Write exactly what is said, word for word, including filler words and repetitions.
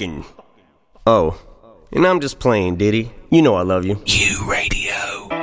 fucking. Oh, and I'm just playing, Diddy. You know I love you. You Radio.